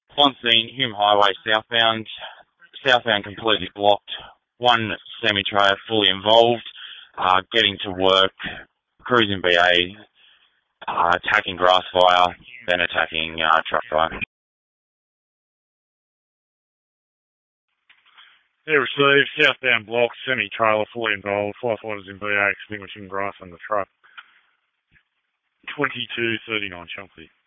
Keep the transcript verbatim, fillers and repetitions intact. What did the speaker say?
On scene, Hume Highway southbound. Southbound completely blocked. One semi-trailer fully involved. Uh, getting to work. Cruising B A. Uh, attacking grass fire. Then attacking uh, truck fire. Yeah, received. Southbound block, semi-trailer fully involved. Firefighters in B A extinguishing grass on the truck. twenty-two thirty-nine Chelsea.